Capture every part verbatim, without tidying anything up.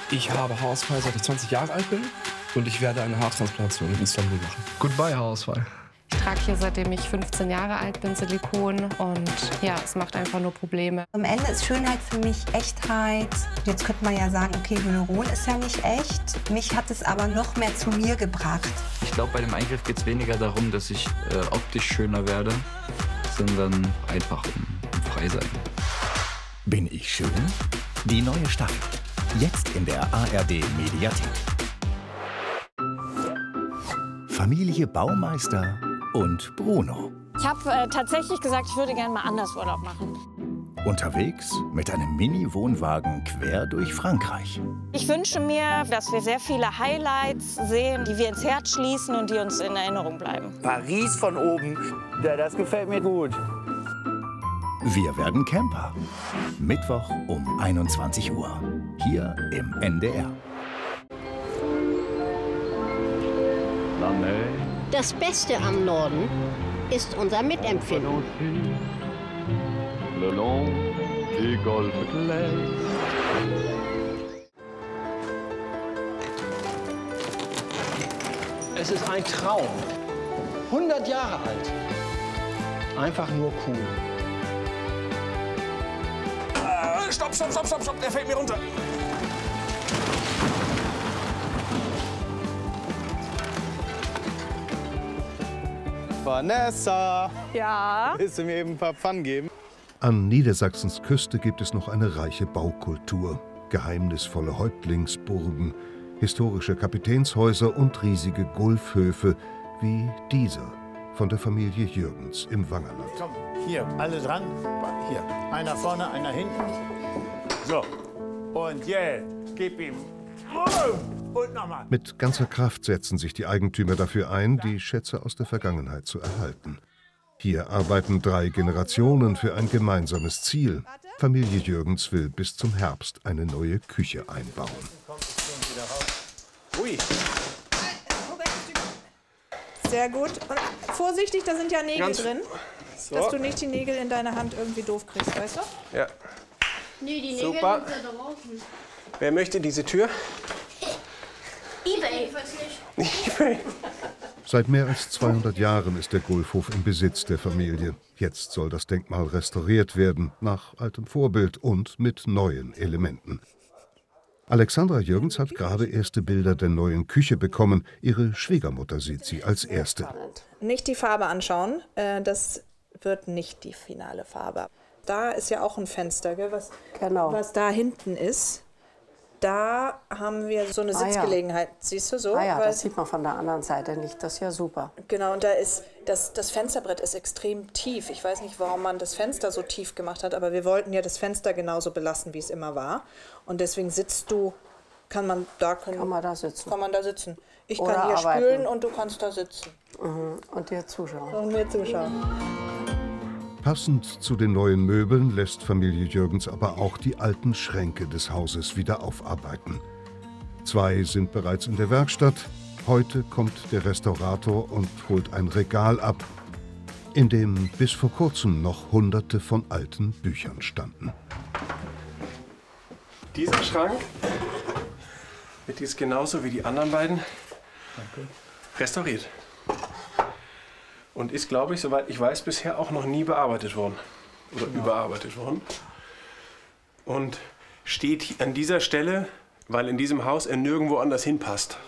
Ich habe Haarausfall, seit ich zwanzig Jahre alt bin und ich werde eine Haartransplantation in Istanbul machen. Goodbye Haarausfall. Ich trage hier, seitdem ich fünfzehn Jahre alt bin, Silikon und ja, es macht einfach nur Probleme. Am Ende ist Schönheit für mich Echtheit. Jetzt könnte man ja sagen, okay, Hyaluron ist ja nicht echt. Mich hat es aber noch mehr zu mir gebracht. Ich glaube, bei dem Eingriff geht es weniger darum, dass ich äh, optisch schöner werde, sondern einfach um, um frei sein. Bin ich schön? Die neue Staffel. Jetzt in der A R D-Mediathek. Familie Baumeister und Bruno. Ich habe äh, tatsächlich gesagt, ich würde gerne mal anders Urlaub machen. Unterwegs mit einem Mini-Wohnwagen quer durch Frankreich. Ich wünsche mir, dass wir sehr viele Highlights sehen, die wir ins Herz schließen und die uns in Erinnerung bleiben. Paris von oben, ja, das gefällt mir gut. Wir werden Camper. Mittwoch um einundzwanzig Uhr. Hier im N D R. Das Beste am Norden ist unser Mitempfinden. Es ist ein Traum. hundert Jahre alt. Einfach nur cool. Äh, stopp, stopp, stopp, stopp, stopp, der fällt mir runter. Vanessa! Ja? Willst du mir eben ein paar Pfannen geben? An Niedersachsens Küste gibt es noch eine reiche Baukultur. Geheimnisvolle Häuptlingsburgen, historische Kapitänshäuser und riesige Gulfhöfe wie dieser von der Familie Jürgens im Wangerland. Komm, hier, alle dran. Hier, einer vorne, einer hinten. So, und yeah, gib ihm. Und nochmal. Mit ganzer Kraft setzen sich die Eigentümer dafür ein, die Schätze aus der Vergangenheit zu erhalten. Hier arbeiten drei Generationen für ein gemeinsames Ziel. Familie Jürgens will bis zum Herbst eine neue Küche einbauen. Ui. Sehr gut. Und vorsichtig, da sind ja Nägel Ganz drin, so. dass du nicht die Nägel in deine Hand irgendwie doof kriegst, weißt du? Ja. Nee, die Nägel Super. sind da draußen. Wer möchte diese Tür? eBay. eBay. Seit mehr als zweihundert Jahren ist der Gulfhof im Besitz der Familie. Jetzt soll das Denkmal restauriert werden, nach altem Vorbild und mit neuen Elementen. Alexandra Jürgens hat gerade erste Bilder der neuen Küche bekommen. Ihre Schwiegermutter sieht sie als erste. Nicht die Farbe anschauen, äh, das wird nicht die finale Farbe. Da ist ja auch ein Fenster, gell, was, Genau. was da hinten ist. Da haben wir so eine Ah, ja. Sitzgelegenheit, siehst du so? Ah ja, Weil- das sieht man von der anderen Seite nicht. Das ist ja super. Genau, und da ist das, das Fensterbrett ist extrem tief. Ich weiß nicht, warum man das Fenster so tief gemacht hat, aber wir wollten ja das Fenster genauso belassen, wie es immer war. Und deswegen sitzt du, kann man da können, Kann man da sitzen. Kann man da sitzen. Ich Oder kann hier arbeiten. spülen und du kannst da sitzen Mhm. Und dir zuschauen. und mir zuschauen. Passend zu den neuen Möbeln lässt Familie Jürgens aber auch die alten Schränke des Hauses wieder aufarbeiten. Zwei sind bereits in der Werkstatt. Heute kommt der Restaurator und holt ein Regal ab, in dem bis vor kurzem noch Hunderte von alten Büchern standen. Dieser Schrank wird jetzt genauso wie die anderen beiden restauriert. Und ist, glaube ich, soweit ich weiß, bisher auch noch nie bearbeitet worden. Oder genau. überarbeitet worden. Und steht an dieser Stelle, weil in diesem Haus er nirgendwo anders hinpasst.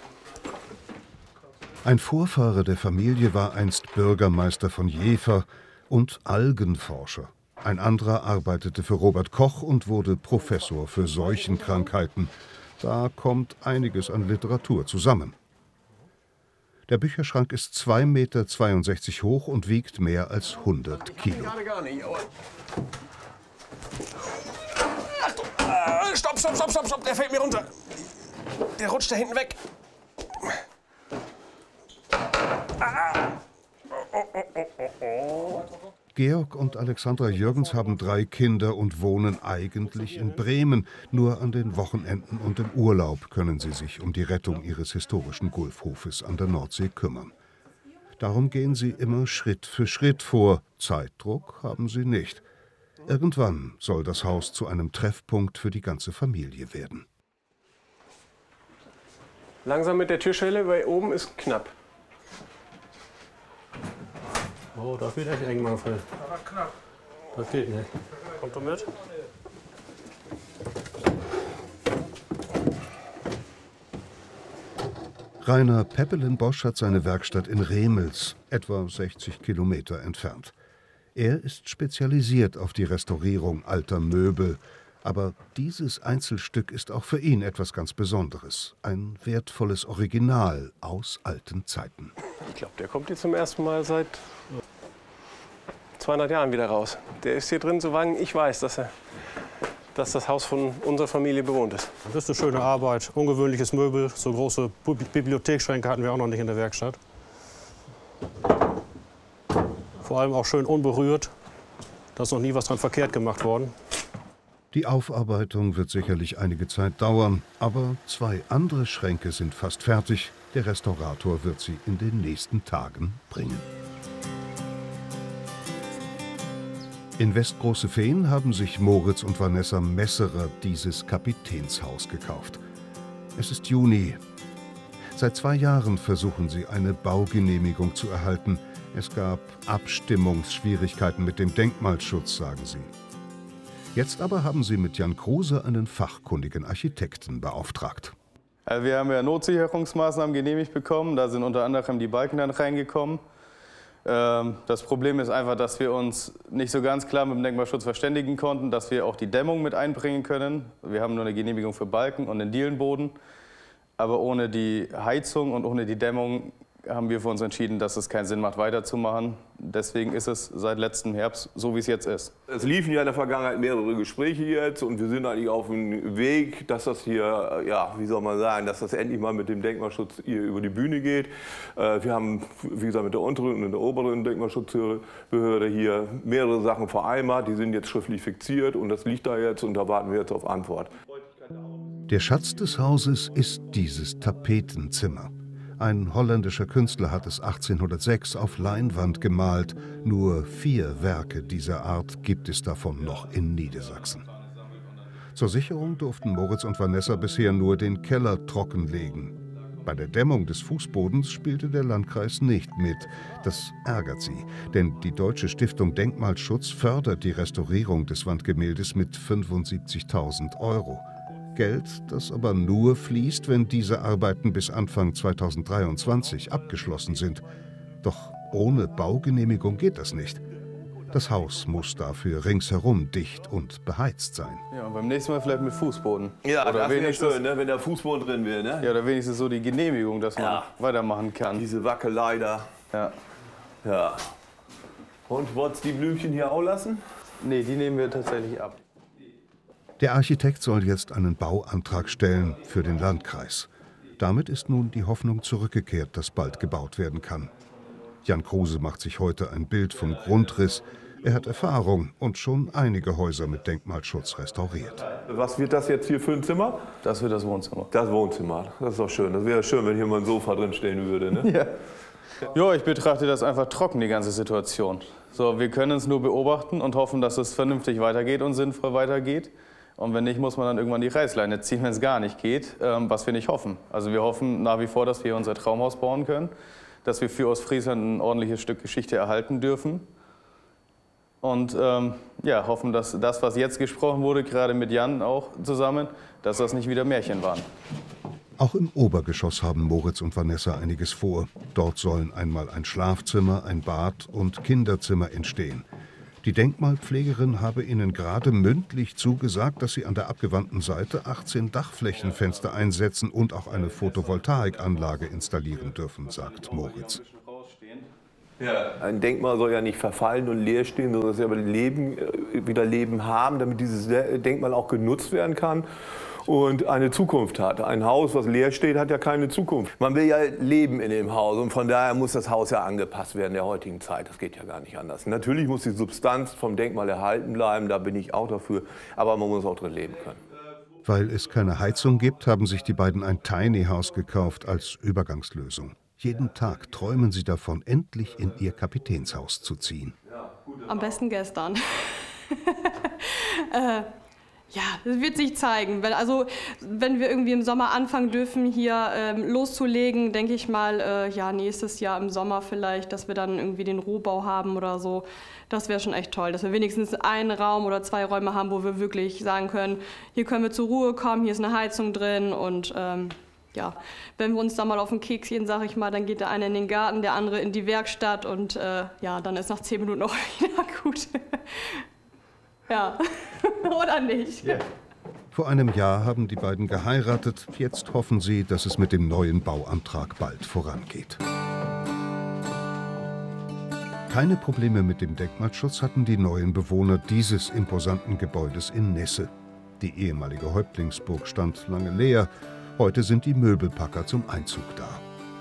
Ein Vorfahre der Familie war einst Bürgermeister von Jever und Algenforscher. Ein anderer arbeitete für Robert Koch und wurde Professor für Seuchenkrankheiten. Da kommt einiges an Literatur zusammen. Der Bücherschrank ist zwei Meter zweiundsechzig hoch und wiegt mehr als hundert Kilo. Gerade gar nicht, aber... Achtung! Äh, stopp, stopp, stopp, stopp, stopp, der fällt mir runter. Der rutscht da hinten weg. Ah. Oh, oh, oh, oh, oh. Georg und Alexandra Jürgens haben drei Kinder und wohnen eigentlich in Bremen. Nur an den Wochenenden und im Urlaub können sie sich um die Rettung ihres historischen Gulfhofes an der Nordsee kümmern. Darum gehen sie immer Schritt für Schritt vor. Zeitdruck haben sie nicht. Irgendwann soll das Haus zu einem Treffpunkt für die ganze Familie werden. Langsam mit der Türschwelle, weil oben ist knapp. Oh, das wird echt eng, Manfred. Aber knapp. Das geht nicht. Kommt du mit? Rainer Peppelen-Bosch hat seine Werkstatt in Remels, etwa sechzig Kilometer entfernt. Er ist spezialisiert auf die Restaurierung alter Möbel. Aber dieses Einzelstück ist auch für ihn etwas ganz Besonderes. Ein wertvolles Original aus alten Zeiten. Ich glaube, der kommt hier zum ersten Mal seit zweihundert Jahren wieder raus. Der ist hier drin, solange ich weiß, dass, er, dass das Haus von unserer Familie bewohnt ist. Das ist eine schöne Arbeit. Ungewöhnliches Möbel. So große Bibliotheksschränke hatten wir auch noch nicht in der Werkstatt. Vor allem auch schön unberührt. Da ist noch nie was dran verkehrt gemacht worden. Die Aufarbeitung wird sicherlich einige Zeit dauern, aber zwei andere Schränke sind fast fertig. Der Restaurator wird sie in den nächsten Tagen bringen. In Westgroße-Fehn haben sich Moritz und Vanessa Messerer dieses Kapitänshaus gekauft. Es ist Juni. Seit zwei Jahren versuchen sie, eine Baugenehmigung zu erhalten. Es gab Abstimmungsschwierigkeiten mit dem Denkmalschutz, sagen sie. Jetzt aber haben sie mit Jan Kruse einen fachkundigen Architekten beauftragt. Also wir haben ja Notsicherungsmaßnahmen genehmigt bekommen. Da sind unter anderem die Balken dann reingekommen. Das Problem ist einfach, dass wir uns nicht so ganz klar mit dem Denkmalschutz verständigen konnten, dass wir auch die Dämmung mit einbringen können. Wir haben nur eine Genehmigung für Balken und den Dielenboden. Aber ohne die Heizung und ohne die Dämmung haben wir für uns entschieden, dass es keinen Sinn macht, weiterzumachen. Deswegen ist es seit letztem Herbst so, wie es jetzt ist. Es liefen ja in der Vergangenheit mehrere Gespräche jetzt und wir sind eigentlich auf dem Weg, dass das hier, ja, wie soll man sagen, dass das endlich mal mit dem Denkmalschutz hier über die Bühne geht. Wir haben, wie gesagt, mit der unteren und der oberen Denkmalschutzbehörde hier mehrere Sachen vereinbart. Die sind jetzt schriftlich fixiert und das liegt da jetzt und da warten wir jetzt auf Antwort. Der Schatz des Hauses ist dieses Tapetenzimmer. Ein holländischer Künstler hat es achtzehnhundertsechs auf Leinwand gemalt. Nur vier Werke dieser Art gibt es davon noch in Niedersachsen. Zur Sicherung durften Moritz und Vanessa bisher nur den Keller trockenlegen. Bei der Dämmung des Fußbodens spielte der Landkreis nicht mit. Das ärgert sie, denn die Deutsche Stiftung Denkmalschutz fördert die Restaurierung des Wandgemäldes mit fünfundsiebzigtausend Euro. Geld, das aber nur fließt, wenn diese Arbeiten bis Anfang zweitausenddreiundzwanzig abgeschlossen sind. Doch ohne Baugenehmigung geht das nicht. Das Haus muss dafür ringsherum dicht und beheizt sein. Ja, und beim nächsten Mal vielleicht mit Fußboden. Ja, oder das wäre schön, ne, wenn der Fußboden drin wäre. Ne? Ja, oder wenigstens so die Genehmigung, dass man ja. weitermachen kann. Diese Wackelei da. Ja. Ja. Und wolltest du die Blümchen hier auch lassen? Nee, die nehmen wir tatsächlich ab. Der Architekt soll jetzt einen Bauantrag stellen für den Landkreis. Damit ist nun die Hoffnung zurückgekehrt, dass bald gebaut werden kann. Jan Kruse macht sich heute ein Bild vom Grundriss. Er hat Erfahrung und schon einige Häuser mit Denkmalschutz restauriert. Was wird das jetzt hier für ein Zimmer? Das wird das Wohnzimmer. Das Wohnzimmer, das ist doch schön. Das wäre schön, wenn hier mal ein Sofa drin stehen würde. Ne? Ja. Ja, ich betrachte das einfach trocken, die ganze Situation. So, wir können es nur beobachten und hoffen, dass es vernünftig weitergeht und sinnvoll weitergeht. Und wenn nicht, muss man dann irgendwann die Reißleine ziehen, wenn es gar nicht geht, ähm, was wir nicht hoffen. Also wir hoffen nach wie vor, dass wir unser Traumhaus bauen können, dass wir für Ostfriesland ein ordentliches Stück Geschichte erhalten dürfen. Und ähm, ja, hoffen, dass das, was jetzt gesprochen wurde, gerade mit Jan auch zusammen, dass das nicht wieder Märchen waren. Auch im Obergeschoss haben Moritz und Vanessa einiges vor. Dort sollen einmal ein Schlafzimmer, ein Bad und Kinderzimmer entstehen. Die Denkmalpflegerin habe ihnen gerade mündlich zugesagt, dass sie an der abgewandten Seite achtzehn Dachflächenfenster einsetzen und auch eine Photovoltaikanlage installieren dürfen, sagt Moritz. Ja. Ein Denkmal soll ja nicht verfallen und leer stehen, sondern es soll Leben, wieder Leben haben, damit dieses Denkmal auch genutzt werden kann und eine Zukunft hat. Ein Haus, was leer steht, hat ja keine Zukunft. Man will ja leben in dem Haus und von daher muss das Haus ja angepasst werden der heutigen Zeit. Das geht ja gar nicht anders. Natürlich muss die Substanz vom Denkmal erhalten bleiben, da bin ich auch dafür, aber man muss auch drin leben können. Weil es keine Heizung gibt, haben sich die beiden ein Tiny House gekauft als Übergangslösung. Jeden Tag träumen sie davon, endlich in ihr Kapitänshaus zu ziehen. Am besten gestern. äh, Ja, das wird sich zeigen. Wenn, also, wenn wir irgendwie im Sommer anfangen dürfen, hier ähm, loszulegen, denke ich mal, äh, ja, nächstes Jahr im Sommer vielleicht, dass wir dann irgendwie den Rohbau haben oder so. Das wäre schon echt toll, dass wir wenigstens einen Raum oder zwei Räume haben, wo wir wirklich sagen können, hier können wir zur Ruhe kommen, hier ist eine Heizung drin und ähm, ja, wenn wir uns da mal auf den Keks gehen, sage ich mal, dann geht der eine in den Garten, der andere in die Werkstatt und äh, ja, dann ist nach zehn Minuten auch wieder gut. Ja, oder nicht? Yeah. Vor einem Jahr haben die beiden geheiratet. Jetzt hoffen sie, dass es mit dem neuen Bauantrag bald vorangeht. Keine Probleme mit dem Denkmalschutz hatten die neuen Bewohner dieses imposanten Gebäudes in Nesse. Die ehemalige Häuptlingsburg stand lange leer. Heute sind die Möbelpacker zum Einzug da.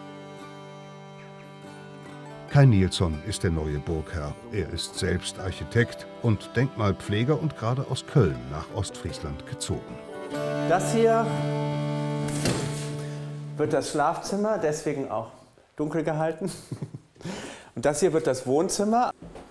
Kai Nilsson ist der neue Burgherr. Er ist selbst Architekt und Denkmalpfleger und gerade aus Köln nach Ostfriesland gezogen. Das hier wird das Schlafzimmer, deswegen auch dunkel gehalten. Und das hier wird das Wohnzimmer.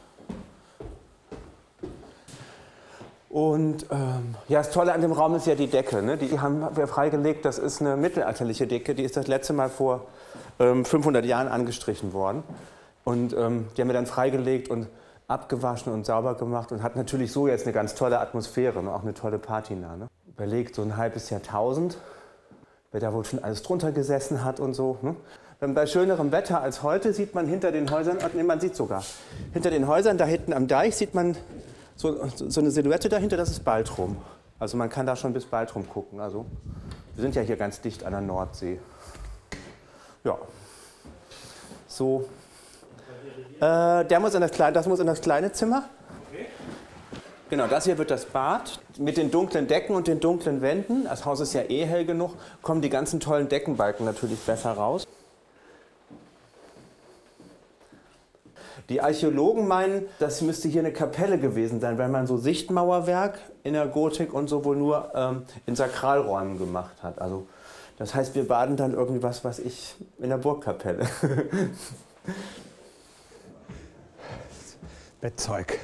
Und ähm, ja, das Tolle an dem Raum ist ja die Decke. Ne? Die haben wir freigelegt, das ist eine mittelalterliche Decke. Die ist das letzte Mal vor ähm, fünfhundert Jahren angestrichen worden. Und ähm, die haben wir dann freigelegt und abgewaschen und sauber gemacht und hat natürlich so jetzt eine ganz tolle Atmosphäre und auch eine tolle Patina. Ne? Überlegt, so ein halbes Jahrtausend, wer da wohl schon alles drunter gesessen hat und so. Ne? Bei schönerem Wetter als heute sieht man hinter den Häusern, nee, man sieht sogar, hinter den Häusern, da hinten am Deich sieht man so, so eine Silhouette dahinter, das ist Baltrum. Also man kann da schon bis Baltrum gucken. Also wir sind ja hier ganz dicht an der Nordsee. Ja, so. Äh, der muss in das kleine, das muss in das kleine Zimmer. Okay. Genau, das hier wird das Bad. Mit den dunklen Decken und den dunklen Wänden, das Haus ist ja eh hell genug, kommen die ganzen tollen Deckenbalken natürlich besser raus. Die Archäologen meinen, das müsste hier eine Kapelle gewesen sein, weil man so Sichtmauerwerk in der Gotik und so wohl nur ähm, in Sakralräumen gemacht hat. Also, das heißt, wir baden dann irgendwas, was ich, in der Burgkapelle. Bettzeug.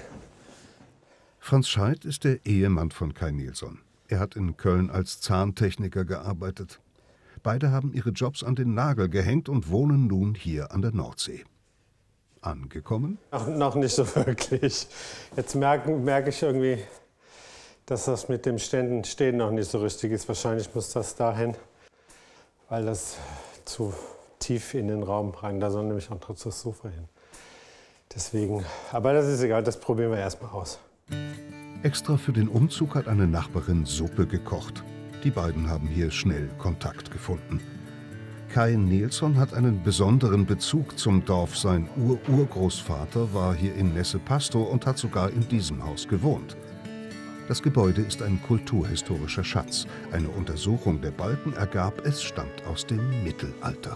Franz Scheidt ist der Ehemann von Kai Nilsson. Er hat in Köln als Zahntechniker gearbeitet. Beide haben ihre Jobs an den Nagel gehängt und wohnen nun hier an der Nordsee. Angekommen? Ach, noch nicht so wirklich. Jetzt merke merk ich irgendwie, dass das mit dem Ständen Stehen noch nicht so richtig ist. Wahrscheinlich muss das dahin, weil das zu tief in den Raum rein, da soll nämlich auch noch das Sofa hin. Deswegen, aber das ist egal, das probieren wir erstmal aus. Extra für den Umzug hat eine Nachbarin Suppe gekocht. Die beiden haben hier schnell Kontakt gefunden. Kai Nilsson hat einen besonderen Bezug zum Dorf. Sein Ur-Urgroßvater war hier in Nesse Pastor und hat sogar in diesem Haus gewohnt. Das Gebäude ist ein kulturhistorischer Schatz. Eine Untersuchung der Balken ergab, es stammt aus dem Mittelalter.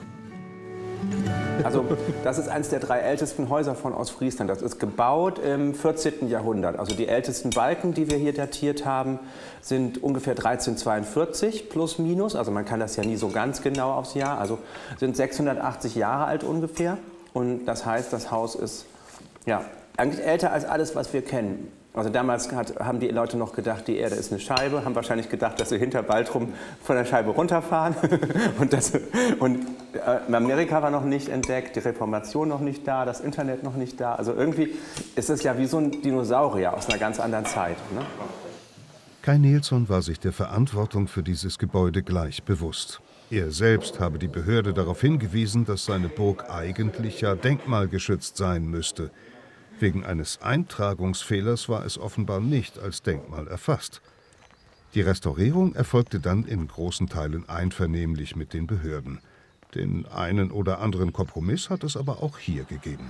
Also das ist eines der drei ältesten Häuser von Ostfriesland. Das ist gebaut im vierzehnten Jahrhundert. Also die ältesten Balken, die wir hier datiert haben, sind ungefähr dreizehnhundertzweiundvierzig plus minus. Also man kann das ja nie so ganz genau aufs Jahr. Also sind sechshundertachtzig Jahre alt ungefähr. Und das heißt, das Haus ist ja eigentlich älter als alles, was wir kennen. Also damals hat, haben die Leute noch gedacht, die Erde ist eine Scheibe, haben wahrscheinlich gedacht, dass sie hinter Baltrum von der Scheibe runterfahren. und das, und äh, Amerika war noch nicht entdeckt, die Reformation noch nicht da, das Internet noch nicht da. Also irgendwie ist es ja wie so ein Dinosaurier aus einer ganz anderen Zeit. Ne? Kai Nilsson war sich der Verantwortung für dieses Gebäude gleich bewusst. Er selbst habe die Behörde darauf hingewiesen, dass seine Burg eigentlich ja denkmalgeschützt sein müsste. Wegen eines Eintragungsfehlers war es offenbar nicht als Denkmal erfasst. Die Restaurierung erfolgte dann in großen Teilen einvernehmlich mit den Behörden. Den einen oder anderen Kompromiss hat es aber auch hier gegeben.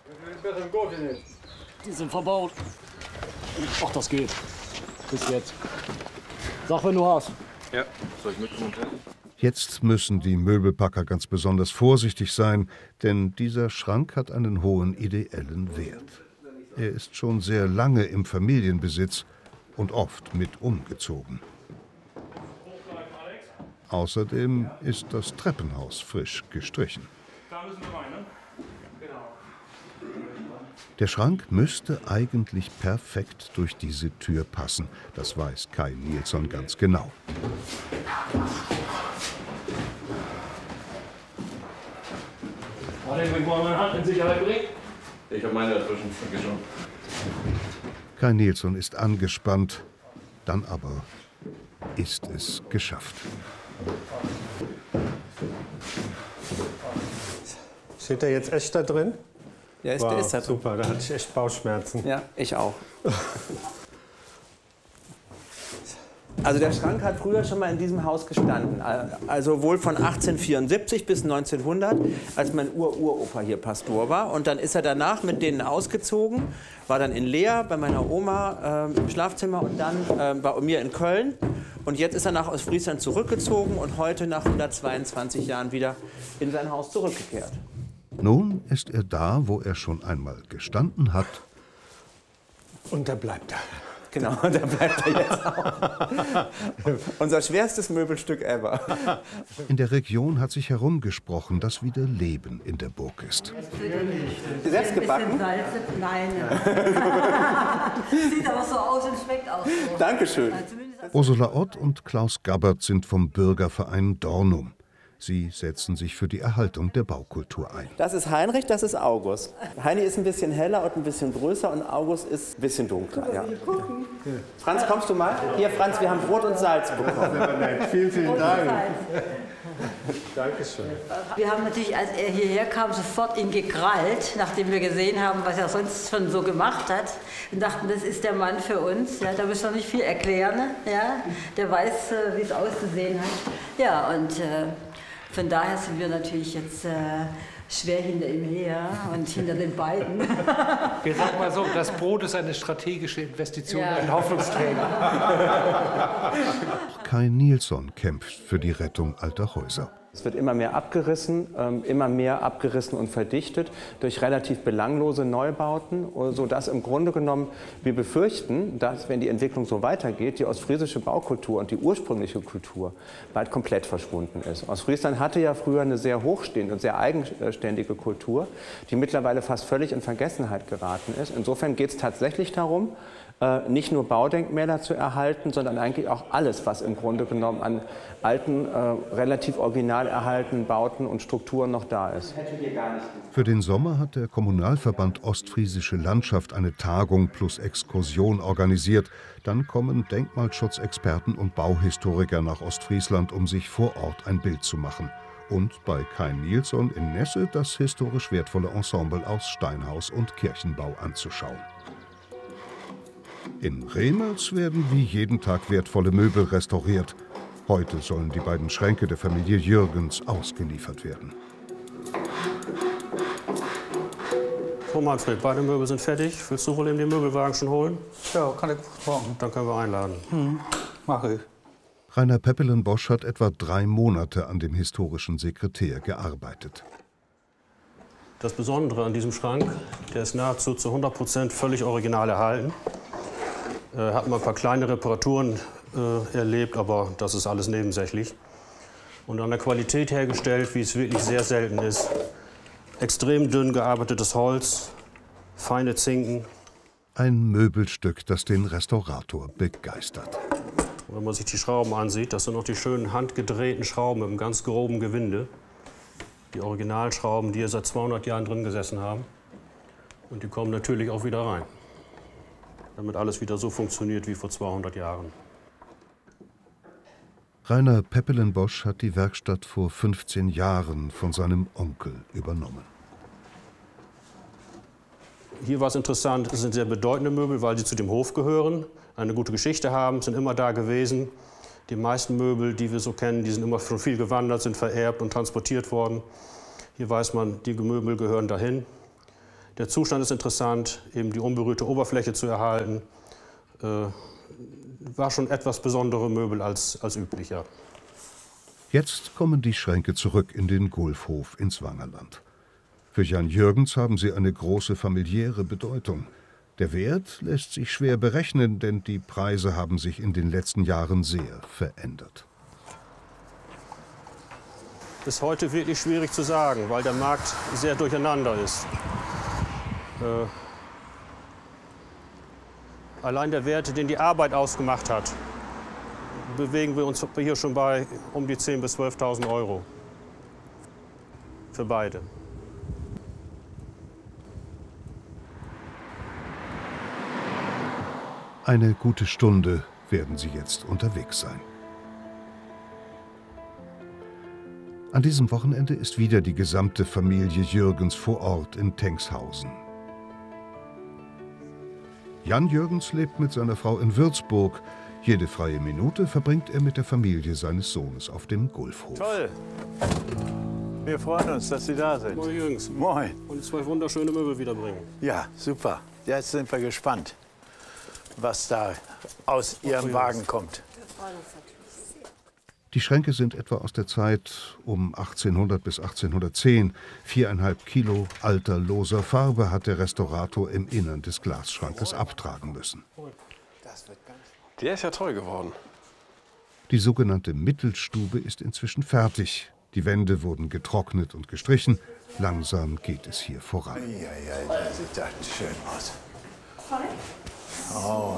Die sind verbaut. Ach, das geht. Bis jetzt. Sag, wenn du hast. Ja, soll ich mitkommen? Jetzt müssen die Möbelpacker ganz besonders vorsichtig sein, denn dieser Schrank hat einen hohen ideellen Wert. Er ist schon sehr lange im Familienbesitz und oft mit umgezogen. Außerdem ist das Treppenhaus frisch gestrichen. Da müssen wir rein, ne? Genau. Der Schrank müsste eigentlich perfekt durch diese Tür passen. Das weiß Kai Nilsson ganz genau. Warte, ich mal meine Hand in Sicherheit bringen. Ich habe meine dazwischen schon. Kai Nilsson ist angespannt. Dann aber ist es geschafft. Steht der jetzt echt da drin? Ja, ist, wow, der ist da drin. Super, da hatte ich echt Bauchschmerzen. Ja, ich auch. Also der Schrank hat früher schon mal in diesem Haus gestanden. Also wohl von achtzehnhundertvierundsiebzig bis neunzehnhundert, als mein Ur-Uropa hier Pastor war. Und dann ist er danach mit denen ausgezogen, war dann in Leer bei meiner Oma äh, im Schlafzimmer und dann äh, bei mir in Köln. Und jetzt ist er nach Ostfriesland zurückgezogen und heute nach hundertzweiundzwanzig Jahren wieder in sein Haus zurückgekehrt. Nun ist er da, wo er schon einmal gestanden hat. Und da bleibt er. Genau, da bleibt er jetzt auch. Unser schwerstes Möbelstück ever. In der Region hat sich herumgesprochen, dass wieder Leben in der Burg ist. Selbst gebacken? Nein. Sieht aber so aus und schmeckt auch so. Dankeschön. Ursula Ott und Klaus Gabbert sind vom Bürgerverein Dornum. Sie setzen sich für die Erhaltung der Baukultur ein. Das ist Heinrich, das ist August. Heini ist ein bisschen heller und ein bisschen größer und August ist ein bisschen dunkler. Ja. Franz, kommst du mal? Hier, Franz, wir haben Brot und Salz bekommen. Vielen, vielen Dank. Dankeschön. Wir haben natürlich, als er hierher kam, sofort ihn gekrallt, nachdem wir gesehen haben, was er sonst schon so gemacht hat. Und dachten, das ist der Mann für uns. Ja, da müssen wir nicht viel erklären. Ja? Der weiß, wie es auszusehen hat. Ja, und äh, von daher sind wir natürlich jetzt äh, schwer hinter ihm her und hinter den beiden. Wir sagen mal so, das Brot ist eine strategische Investition, ja. Ein Hoffnungsträger. Kai Nilsson kämpft für die Rettung alter Häuser. Es wird immer mehr abgerissen, ähm, immer mehr abgerissen und verdichtet durch relativ belanglose Neubauten, sodass im Grunde genommen wir befürchten, dass, wenn die Entwicklung so weitergeht, die ostfriesische Baukultur und die ursprüngliche Kultur bald komplett verschwunden ist. Ostfriesland hatte ja früher eine sehr hochstehende und sehr eigenständige Kultur, die mittlerweile fast völlig in Vergessenheit geraten ist. Insofern geht es tatsächlich darum, nicht nur Baudenkmäler zu erhalten, sondern eigentlich auch alles, was im Grunde genommen an alten, äh, relativ original erhaltenen Bauten und Strukturen noch da ist. Für den Sommer hat der Kommunalverband Ostfriesische Landschaft eine Tagung plus Exkursion organisiert. Dann kommen Denkmalschutzexperten und Bauhistoriker nach Ostfriesland, um sich vor Ort ein Bild zu machen. Und bei Kai Nilsson in Nesse das historisch wertvolle Ensemble aus Steinhaus und Kirchenbau anzuschauen. In Remels werden wie jeden Tag wertvolle Möbel restauriert. Heute sollen die beiden Schränke der Familie Jürgens ausgeliefert werden. So, Manfred, beide Möbel sind fertig. Willst du wohl eben den Möbelwagen schon holen? Ja, kann ich brauchen. Dann können wir einladen. Hm, mache ich. Rainer Peppelen-Bosch hat etwa drei Monate an dem historischen Sekretär gearbeitet. Das Besondere an diesem Schrank, der ist nahezu zu hundert Prozent völlig original erhalten. Äh, hat mal ein paar kleine Reparaturen äh, erlebt, aber das ist alles nebensächlich. Und an der Qualität hergestellt, wie es wirklich sehr selten ist. Extrem dünn gearbeitetes Holz, feine Zinken. Ein Möbelstück, das den Restaurator begeistert. Wenn man sich die Schrauben ansieht, das sind noch die schönen handgedrehten Schrauben im ganz groben Gewinde. Die Originalschrauben, die hier seit zweihundert Jahren drin gesessen haben. Und die kommen natürlich auch wieder rein, damit alles wieder so funktioniert wie vor zweihundert Jahren. Rainer Peppelen-Bosch hat die Werkstatt vor fünfzehn Jahren von seinem Onkel übernommen. Hier war es interessant, es sind sehr bedeutende Möbel, weil sie zu dem Hof gehören, eine gute Geschichte haben, sind immer da gewesen. Die meisten Möbel, die wir so kennen, die sind immer schon viel gewandert, sind vererbt und transportiert worden. Hier weiß man, die Möbel gehören dahin. Der Zustand ist interessant, eben die unberührte Oberfläche zu erhalten. Äh, war schon etwas besondere Möbel als, als üblicher. Jetzt kommen die Schränke zurück in den Gulfhof ins Wangerland. Für Jan Jürgens haben sie eine große familiäre Bedeutung. Der Wert lässt sich schwer berechnen, denn die Preise haben sich in den letzten Jahren sehr verändert. Ist heute wirklich schwierig zu sagen, weil der Markt sehr durcheinander ist. Äh, Allein der Wert, den die Arbeit ausgemacht hat, bewegen wir uns hier schon bei um die zehntausend bis zwölftausend Euro. Für beide. Eine gute Stunde werden sie jetzt unterwegs sein. An diesem Wochenende ist wieder die gesamte Familie Jürgens vor Ort in Tengshausen. Jan Jürgens lebt mit seiner Frau in Würzburg. Jede freie Minute verbringt er mit der Familie seines Sohnes auf dem Gulfhof. Toll! Wir freuen uns, dass Sie da sind. Moin Jürgens. Moin. Und zwei wunderschöne Möbel wiederbringen. Ja, super. Jetzt sind wir gespannt, was da aus Ihrem Wagen kommt. Die Schränke sind etwa aus der Zeit um achtzehnhundert bis achtzehnhundertzehn. Viereinhalb Kilo alter, loser Farbe hat der Restaurator im Innern des Glasschrankes abtragen müssen. Der ist ja toll geworden. Die sogenannte Mittelstube ist inzwischen fertig. Die Wände wurden getrocknet und gestrichen. Langsam geht es hier voran. Ja, ja, das sieht das schön aus. Oh.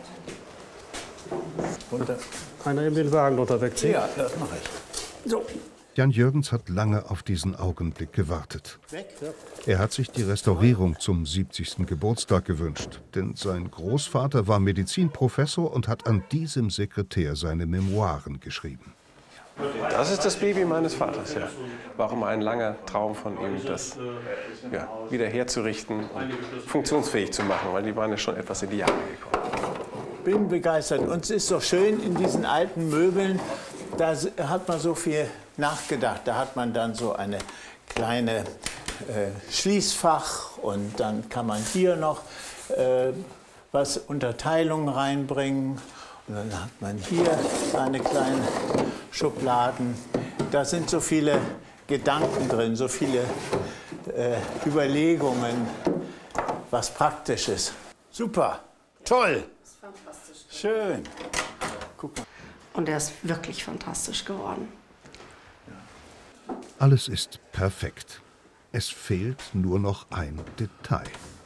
Und einer eben den Wagen drunter wegziehen? Ja, das mache ich. So. Jan Jürgens hat lange auf diesen Augenblick gewartet. Er hat sich die Restaurierung zum siebzigsten Geburtstag gewünscht, denn sein Großvater war Medizinprofessor und hat an diesem Sekretär seine Memoiren geschrieben. Das ist das Baby meines Vaters, ja. War immer ein langer Traum von ihm, das ja, wieder herzurichten und funktionsfähig zu machen, weil die waren ja schon etwas in die Jahre gekommen. Bin begeistert. Und es ist so schön in diesen alten Möbeln, da hat man so viel nachgedacht. Da hat man dann so eine kleine äh, Schließfach und dann kann man hier noch äh, was Unterteilungen reinbringen. Und dann hat man hier seine kleinen Schubladen. Da sind so viele Gedanken drin, so viele äh, Überlegungen, was Praktisches. Super, toll. Schön. Guck mal. Und er ist wirklich fantastisch geworden. Alles ist perfekt. Es fehlt nur noch ein Detail.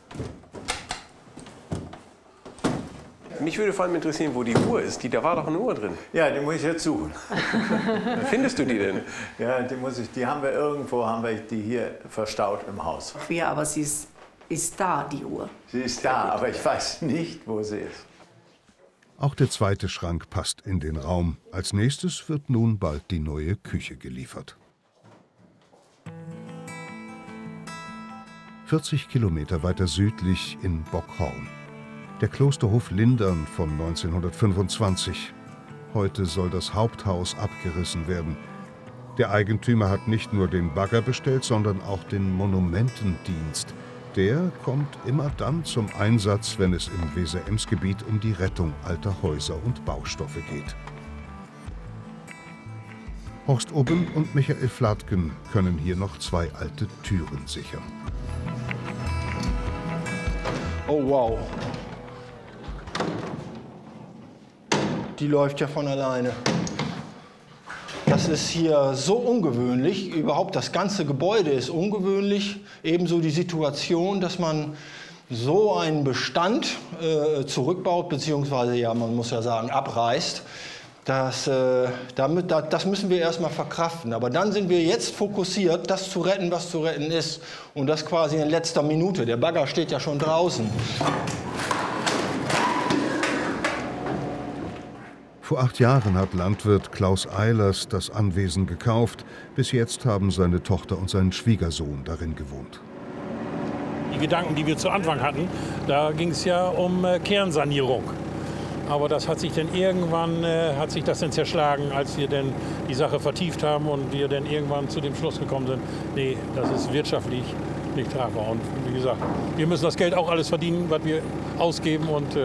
Mich würde vor allem interessieren, wo die Uhr ist. Die, da war doch eine Uhr drin. Ja, die muss ich jetzt suchen. Findest du die denn? Ja, die muss ich. Die haben wir irgendwo, haben wir die hier verstaut im Haus. Ja, aber sie ist, ist da, die Uhr. Sie ist da, aber ich weiß nicht, wo sie ist. Auch der zweite Schrank passt in den Raum. Als nächstes wird nun bald die neue Küche geliefert. vierzig Kilometer weiter südlich in Bockhorn. Der Klosterhof Lindern von neunzehnhundertfünfundzwanzig. Heute soll das Haupthaus abgerissen werden. Der Eigentümer hat nicht nur den Bagger bestellt, sondern auch den Monumentendienst. Der kommt immer dann zum Einsatz, wenn es im Weser-Ems-Gebiet um die Rettung alter Häuser und Baustoffe geht. Horst Ubben und Michael Flatgen können hier noch zwei alte Türen sichern. Oh wow. Die läuft ja von alleine. Das ist hier so ungewöhnlich. Überhaupt das ganze Gebäude ist ungewöhnlich. Ebenso die Situation, dass man so einen Bestand äh, zurückbaut, beziehungsweise, ja, man muss ja sagen, abreißt. Das, äh, damit, das, das müssen wir erstmal verkraften. Aber dann sind wir jetzt fokussiert, das zu retten, was zu retten ist. Und das quasi in letzter Minute. Der Bagger steht ja schon draußen. Vor acht Jahren hat Landwirt Klaus Eilers das Anwesen gekauft. Bis jetzt haben seine Tochter und sein Schwiegersohn darin gewohnt. Die Gedanken, die wir zu Anfang hatten, da ging es ja um äh, Kernsanierung. Aber das hat sich dann irgendwann äh, hat sich das dann zerschlagen, als wir dann die Sache vertieft haben und wir dann irgendwann zu dem Schluss gekommen sind, nee, das ist wirtschaftlich nicht tragbar. Und wie gesagt, wir müssen das Geld auch alles verdienen, was wir ausgeben und äh,